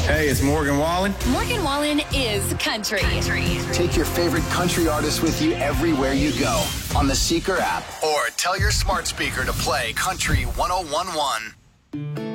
Hey, it's Morgan Wallen. Morgan Wallen is country. Take your favorite country artists with you everywhere you go on the Seeker app, or tell your smart speaker to play Country 101.1.